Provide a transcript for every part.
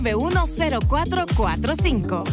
910445.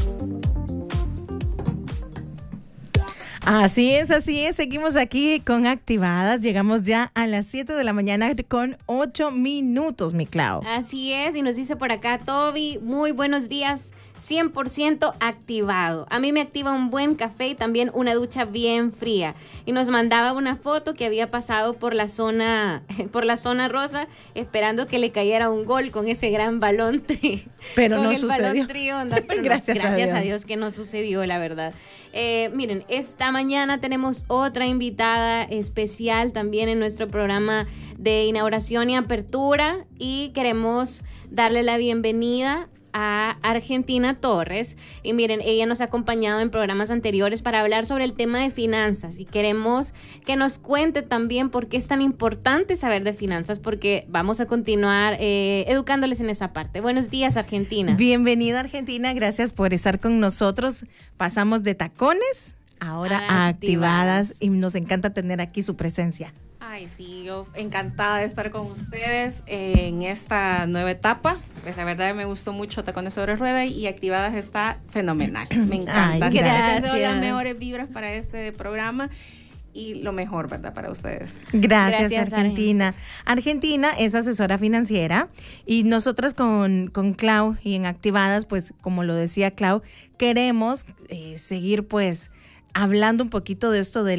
Así es. Seguimos aquí con Activadas. Llegamos ya a las 7 de la mañana con 8 minutos, mi Clau. Así es, y nos dice por acá Toby, muy buenos días, 100% activado. A mí me activa un buen café y también una ducha bien fría. Y nos mandaba una foto que había pasado por la zona rosa, esperando que le cayera un gol con ese gran balón. Pero con no el sucedió. balón trionda, pero gracias a Dios que no sucedió, la verdad. Miren, esta mañana tenemos otra invitada especial también en nuestro programa de inauguración y apertura, y queremos darle la bienvenida a Argentina Torres. Y miren, ella nos ha acompañado en programas anteriores para hablar sobre el tema de finanzas, y queremos que nos cuente también por qué es tan importante saber de finanzas, porque vamos a continuar educándoles en esa parte. Buenos días, Argentina. Bienvenida, Argentina, gracias por estar con nosotros. Pasamos de tacones ahora a activadas, y nos encanta tener aquí su presencia. Ay, sí, yo encantada de estar con ustedes en esta nueva etapa. Pues la verdad me gustó mucho Tacones sobre Rueda, y Activadas está fenomenal. Me encanta. Ay, Les deseo gracias. las mejores vibras para este programa y lo mejor, ¿verdad?, para ustedes. Gracias, Argentina. Argentina es asesora financiera, y nosotras con Clau y en Activadas, pues como lo decía Clau, queremos seguir pues hablando un poquito de esto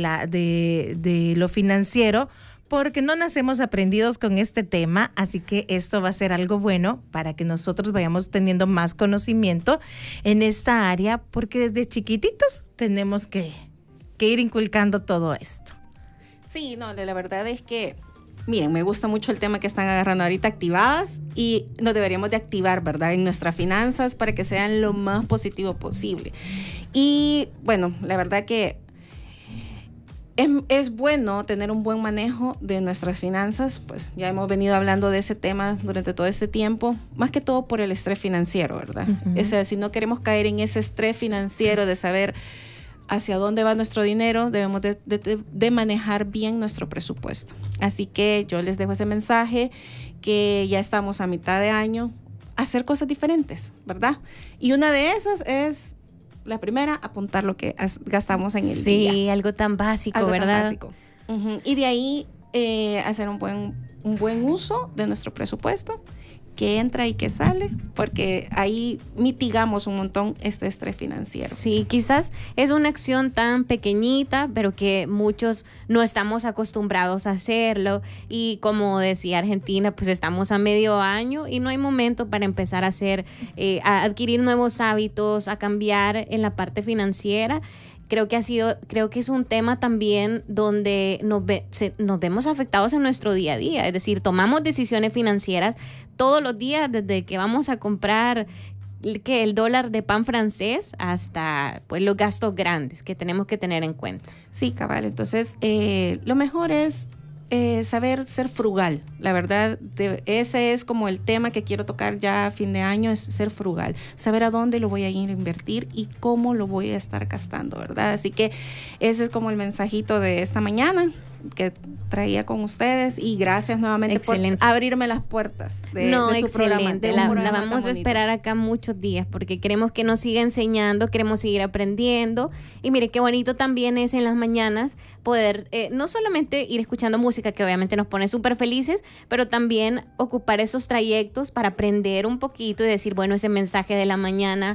de lo financiero, porque no nacemos aprendidos con este tema, así que esto va a ser algo bueno para que nosotros vayamos teniendo más conocimiento en esta área, porque desde chiquititos tenemos que ir inculcando todo esto. Sí, no, la verdad es que, miren, me gusta mucho el tema que están agarrando ahorita, Activadas, y nos deberíamos de activar, ¿verdad?, en nuestras finanzas para que sean lo más positivo posible. Y bueno, la verdad que es bueno tener un buen manejo de nuestras finanzas. Pues ya hemos venido hablando de ese tema durante todo este tiempo, más que todo por el estrés financiero, ¿verdad? O sea, si no queremos caer en ese estrés financiero de saber hacia dónde va nuestro dinero, debemos de manejar bien nuestro presupuesto. Así que yo les dejo ese mensaje, que ya estamos a mitad de año, hacer cosas diferentes, ¿verdad? Y una de esas es, la primera, apuntar lo que gastamos en el día. Sí, algo tan básico, ¿verdad? Básico. Y de ahí hacer un buen uso de nuestro presupuesto, que entra y que sale, porque ahí mitigamos un montón este estrés financiero. Sí, quizás es una acción tan pequeñita, pero que muchos no estamos acostumbrados a hacerlo, y como decía Argentina, pues estamos a medio año y no hay momento para empezar a a adquirir nuevos hábitos, a cambiar en la parte financiera. Creo que es un tema también donde nos vemos afectados en nuestro día a día. Es decir, tomamos decisiones financieras todos los días, desde que vamos a comprar el dólar de pan francés hasta pues los gastos grandes que tenemos que tener en cuenta. Sí, cabal. Entonces, lo mejor es saber ser frugal. La verdad, ese es como el tema que quiero tocar ya a fin de año, es ser frugal. Saber a dónde lo voy a ir a invertir y cómo lo voy a estar gastando, ¿verdad? Así que ese es como el mensajito de esta mañana que traía con ustedes, y gracias nuevamente excelente por abrirme las puertas de su excelente. programa. La vamos a esperar acá muchos días, porque queremos que nos siga enseñando, queremos seguir aprendiendo. Y mire, qué bonito también es en las mañanas poder no solamente ir escuchando música, que obviamente nos pone súper felices, pero también ocupar esos trayectos para aprender un poquito y decir, bueno, ese mensaje de la mañana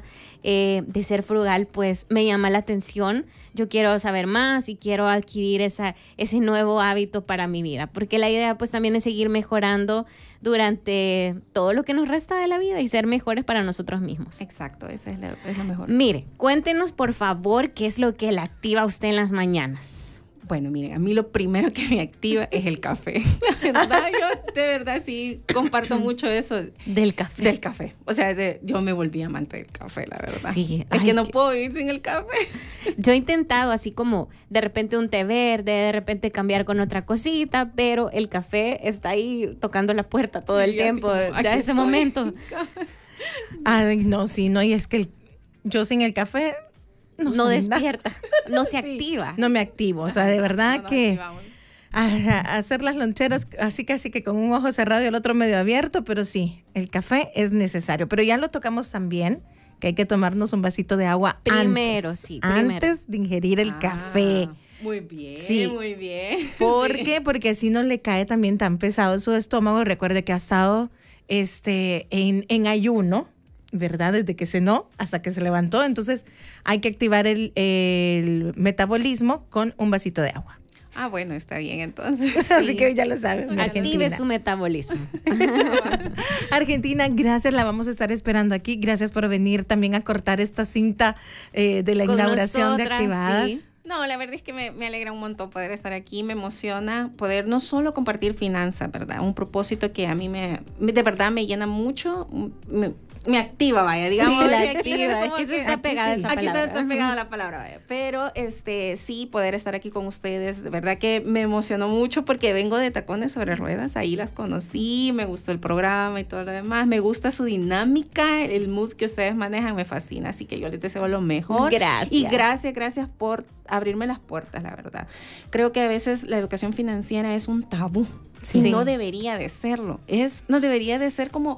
de ser frugal, pues me llama la atención. Yo quiero saber más y quiero adquirir ese nuevo hábito para mi vida, porque la idea pues también es seguir mejorando durante todo lo que nos resta de la vida y ser mejores para nosotros mismos. Exacto, esa es lo mejor. Mire, cuéntenos por favor qué es lo que la activa a usted en las mañanas. Bueno, miren, a mí lo primero que me activa es el café. La verdad, yo de verdad sí comparto mucho eso. Del café. Del café. O sea, yo me volví amante del café, la verdad. Sí. Es que no puedo vivir sin el café. Yo he intentado así como de repente un té verde, de repente cambiar con otra cosita, pero el café está ahí tocando la puerta todo el tiempo, como, ya ese momento. Ay, no, sí, no, y es que yo sin el café no despierta, no se activa. No me activo, o sea, de verdad que a hacer las loncheras así casi que con un ojo cerrado y el otro medio abierto, pero sí, el café es necesario. Pero ya lo tocamos también, que hay que tomarnos un vasito de agua primero. Antes de ingerir el café. Muy bien, sí. Muy bien. ¿Por qué? Porque así no le cae también tan pesado su estómago. Recuerde que ha estado en ayuno, ¿verdad? Desde que cenó hasta que se levantó. Entonces hay que activar el metabolismo con un vasito de agua. Ah, bueno, está bien entonces. Así que ya lo saben. Active su metabolismo. Argentina, gracias, la vamos a estar esperando aquí. Gracias por venir también a cortar esta cinta de la inauguración de Activadas. Sí. No, la verdad es que me alegra un montón poder estar aquí, me emociona poder no solo compartir finanzas, ¿verdad? Un propósito que a mí de verdad me llena mucho, me activa, vaya, digamos. Sí, la activa, es que eso está pegada a esa palabra. Aquí está pegada la palabra, vaya. Pero sí, poder estar aquí con ustedes, de verdad que me emocionó mucho porque vengo de Tacones sobre Ruedas, ahí las conocí, me gustó el programa y todo lo demás, me gusta su dinámica, el mood que ustedes manejan me fascina, así que yo les deseo lo mejor. Gracias. Y gracias por abrirme las puertas, la verdad. Creo que a veces la educación financiera es un tabú. Sí. Y no debería de serlo. No debería de ser como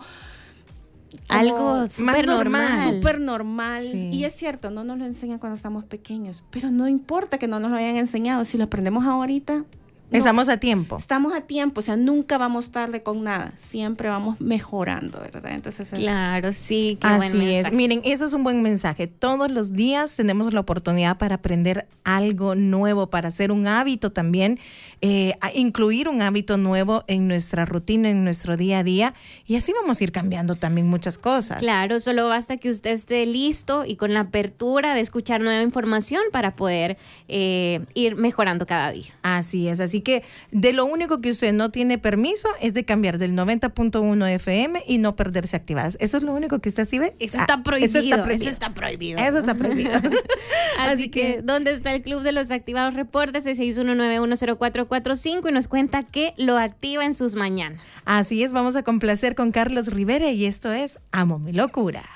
algo súper normal. Súper normal. Sí. Y es cierto, no nos lo enseñan cuando estamos pequeños, pero no importa que no nos lo hayan enseñado. Si lo aprendemos ahorita, estamos a tiempo. Estamos a tiempo, o sea, nunca vamos tarde con nada. Siempre vamos mejorando, ¿verdad? Entonces claro, sí, qué buen así mensaje. es. Miren, eso es un buen mensaje. Todos los días tenemos la oportunidad para aprender algo nuevo, para hacer un hábito también, incluir un hábito nuevo en nuestra rutina, en nuestro día a día, y así vamos a ir cambiando también muchas cosas. Claro, solo basta que usted esté listo y con la apertura de escuchar nueva información para poder ir mejorando cada día. Así es, así que de lo único que usted no tiene permiso es de cambiar del 90.1 FM y no perderse Activadas. Eso es lo único que usted sí ve. Eso está prohibido. Eso está prohibido. Eso está prohibido. Eso está prohibido. Así que, ¿dónde está el Club de los Activados? Repórtese 61910445 y nos cuenta qué lo activa en sus mañanas. Así es, vamos a complacer con Carlos Rivera y esto es Amo mi locura.